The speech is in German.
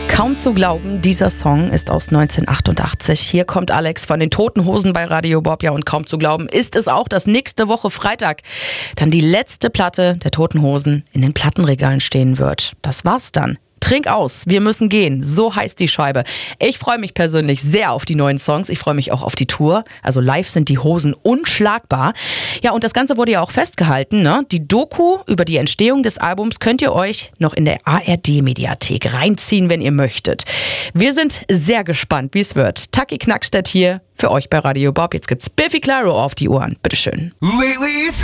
Kaum zu glauben, dieser Song ist aus 1988. Hier kommt Alex von den Toten Hosen bei Radio Bob. Ja, und kaum zu glauben ist es auch, dass nächste Woche Freitag dann die letzte Platte der Toten Hosen in den Plattenregalen stehen wird. Das war's dann. Trink aus, wir müssen gehen. So heißt die Scheibe. Ich freue mich persönlich sehr auf die neuen Songs. Ich freue mich auch auf die Tour. Also live sind die Hosen unschlagbar. Ja, und das Ganze wurde ja auch festgehalten, ne? Die Doku über die Entstehung des Albums könnt ihr euch noch in der ARD-Mediathek reinziehen, wenn ihr möchtet. Wir sind sehr gespannt, wie es wird. Taki Knackstedt hier für euch bei Radio Bob. Jetzt gibt's Biffy Clyro auf die Ohren. Bitteschön.